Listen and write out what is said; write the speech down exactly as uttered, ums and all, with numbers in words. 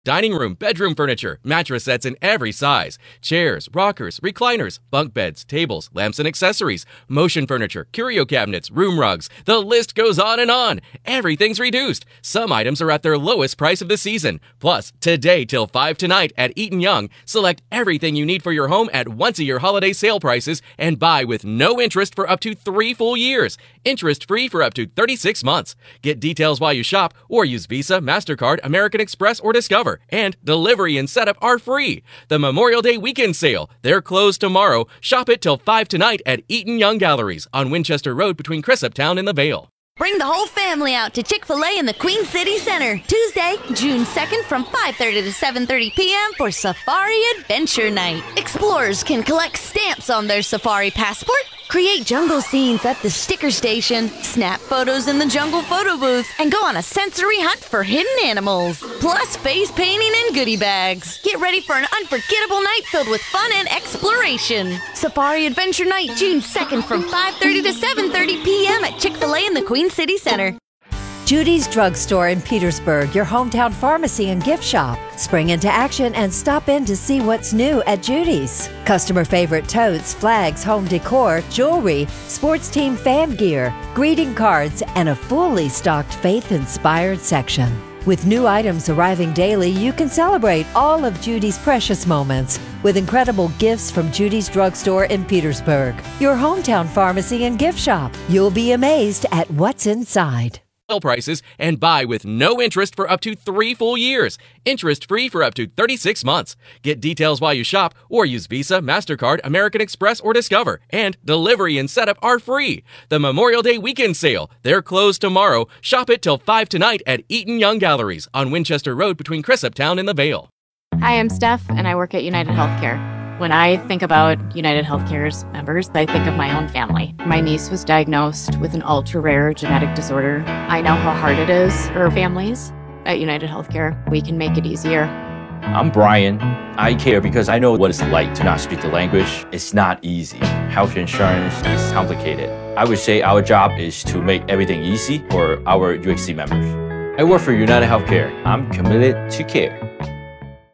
Dining room, bedroom furniture, mattress sets in every size, chairs, rockers, recliners, bunk beds, tables, lamps and accessories, motion furniture, curio cabinets, room rugs. The list goes on and on. Everything's reduced. Some items are at their lowest price of the season. Plus, today till five tonight at Eaton Young, select everything you need for your home at once-a-year holiday sale prices and buy with no interest for up to three full years. Interest-free for up to thirty-six months. Get details while you shop or use Visa, MasterCard, American Express, or Discover. And delivery and setup are free. The Memorial Day weekend sale. They're closed tomorrow. Shop it till five tonight at Eaton Young Galleries on Winchester Road between Cresaptown and the Vale. Bring the whole family out to Chick-fil-A in the Queen City Center. Tuesday, June second from five thirty to seven thirty p.m. for Safari Adventure Night. Explorers can collect stamps on their safari passport, create jungle scenes at the sticker station, snap photos in the jungle photo booth, and go on a sensory hunt for hidden animals. Plus face painting and goodie bags. Get ready for an unforgettable night filled with fun and exploration. Safari Adventure Night, June second from five thirty to seven thirty p.m. at Chick-fil-A in the Queen City Center. Judy's Drugstore in Petersburg, your hometown pharmacy and gift shop. Spring into action and stop in to see what's new at Judy's. Customer favorite totes, flags, home decor, jewelry, sports team fan gear, greeting cards, and a fully stocked faith-inspired section. With new items arriving daily, you can celebrate all of Judy's precious moments with incredible gifts from Judy's Drugstore in Petersburg, your hometown pharmacy and gift shop. You'll be amazed at what's inside. Prices and buy with no interest for up to three full years. Interest-free for up to thirty-six months. Get details while you shop or use Visa, MasterCard, American Express, or Discover. And delivery and setup are free. The Memorial Day weekend sale. They're closed tomorrow. Shop it till five tonight at Eaton Young Galleries on Winchester Road between Cresaptown and the Vale. Hi, I'm Steph, and I work at United Healthcare. When I think about United Healthcare's members, I think of my own family. My niece was diagnosed with an ultra-rare genetic disorder. I know how hard it is for families. At United Healthcare, we can make it easier. I'm Brian. I care because I know what it's like to not speak the language. It's not easy. Health insurance is complicated. I would say our job is to make everything easy for our U H C members. I work for United Healthcare. I'm committed to care.